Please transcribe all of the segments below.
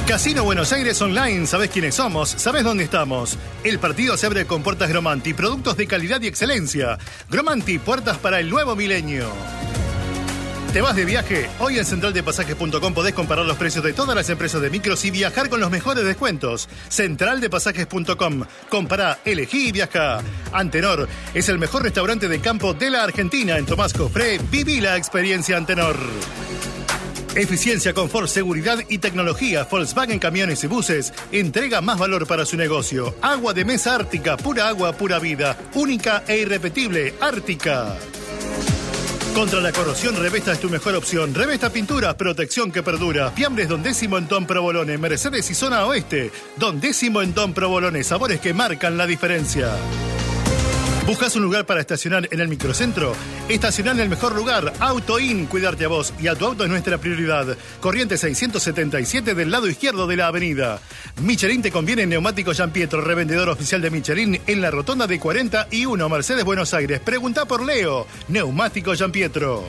Casino Buenos Aires Online, ¿sabés quiénes somos? ¿Sabés dónde estamos? El partido se abre con puertas Gromanti, productos de calidad y excelencia. Gromanti, puertas para el nuevo milenio. ¿Te vas de viaje? Hoy en centraldepasajes.com podés comparar los precios de todas las empresas de micros y viajar con los mejores descuentos. Centraldepasajes.com. Compará, elegí y viaja. Antenor es el mejor restaurante de campo de la Argentina. En Tomás Cofré, viví la experiencia Antenor. Eficiencia, confort, seguridad y tecnología. Volkswagen Camiones y Buses entrega más valor para su negocio. Agua de mesa Ártica, pura agua, pura vida. Única e irrepetible, Ártica. Contra la corrosión, Revesta es tu mejor opción. Revesta Pinturas, protección que perdura. Fiambres Don Décimo en Don Provolone, Mercedes y Zona Oeste. Don Décimo en Don Provolone, sabores que marcan la diferencia. ¿Buscas un lugar para estacionar en el microcentro? Estacionar en el mejor lugar. AutoIn, cuidarte a vos y a tu auto es nuestra prioridad. Corrientes 677 del lado izquierdo de la avenida. Michelin te conviene en Neumáticos Giampietro, revendedor oficial de Michelin en la rotonda de 41, Mercedes, Buenos Aires. Preguntá por Leo. Neumáticos Giampietro.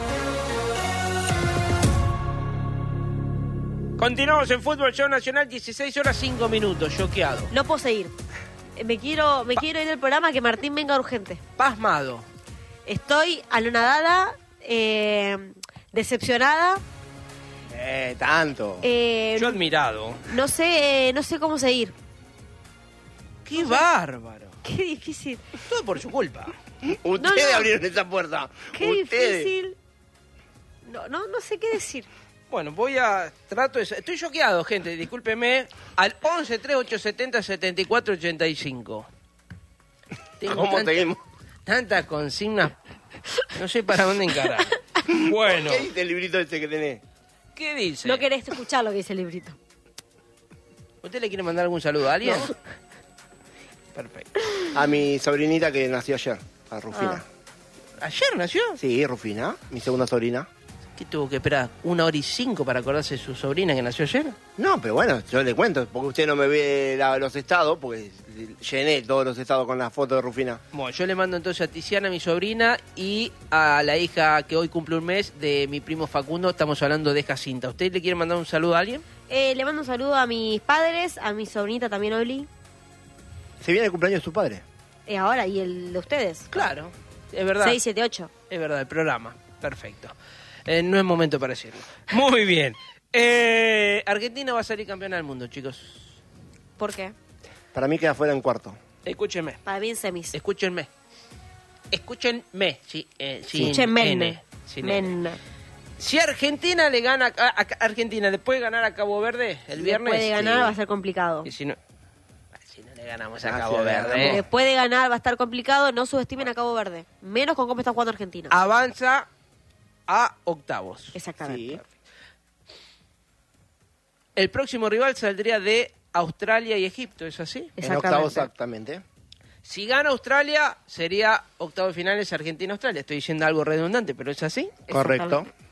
Continuamos en Fútbol Show Nacional, 16 horas 5 minutos, choqueado. No puedo seguir. Me quiero ir al programa, que Martín venga urgente. Pasmado. Estoy anonadada, decepcionada. Tanto. Yo admirado. No sé cómo seguir. ¡Qué bárbaro! Qué difícil. Todo por su culpa. Ustedes no. abrieron esa puerta. Qué Ustedes. difícil. No sé qué decir. Bueno, estoy choqueado, gente, discúlpeme. Al 11 3870 7485. ¿Cómo seguimos? Tantas consignas. No sé para dónde encarar. Bueno. ¿Qué dice el librito ese que tenés? ¿Qué dice? No querés escuchar lo que dice el librito. ¿Usted le quiere mandar algún saludo a alguien? No. Perfecto. A mi sobrinita que nació ayer, a Rufina. ¿Ayer nació? Sí, Rufina, mi segunda sobrina. ¿Qué tuvo que esperar? 1 hora y 5 para acordarse de su sobrina que nació ayer? No, pero bueno, yo le cuento, porque usted no me ve los estados, porque llené todos los estados con la foto de Rufina. Bueno, yo le mando entonces a Tiziana, mi sobrina, y a la hija que hoy cumple un mes de mi primo Facundo. Estamos hablando de Jacinta. ¿Usted le quiere mandar un saludo a alguien? Le mando un saludo a mis padres, a mi sobrinita también, Oli. Se viene el cumpleaños de su padre. Ahora, y el de ustedes. Claro, es verdad. 6, 7, 8. Es verdad, el programa. Perfecto. No es momento para decirlo. Muy bien. Argentina va a salir campeona del mundo, chicos. ¿Por qué? Para mí queda fuera en cuarto. Escúchenme. Para mí en semis. Escúchenme. Sí, Escúchenme. N. Sin N. Men. Si Argentina le gana Argentina le puede ganar a Cabo Verde el viernes. Puede ganar, sí. va a ser complicado. Y si no le ganamos a Ah, Cabo sí, Verde. Después de ganar va a estar complicado, no subestimen a Cabo Verde. Menos con cómo está jugando Argentina. Avanza a octavos. Exactamente. Sí. El próximo rival saldría de Australia y Egipto, ¿es así? En octavo exactamente. Si gana Australia, sería octavo de finales Argentina-Australia. Estoy diciendo algo redundante, pero ¿es así? Correcto.